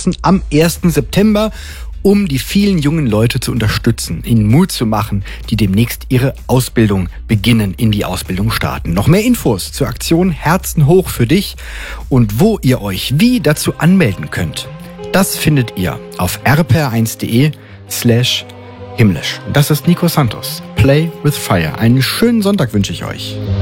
lassen am 1. September, um die vielen jungen Leute zu unterstützen, ihnen Mut zu machen, die demnächst ihre Ausbildung beginnen, in die Ausbildung starten. Noch mehr Infos zur Aktion Herzen hoch für dich und wo ihr euch wie dazu anmelden könnt, das findet ihr auf rpr1.de/himmlisch. Das ist Nico Santos. Play with Fire. Einen schönen Sonntag wünsche ich euch.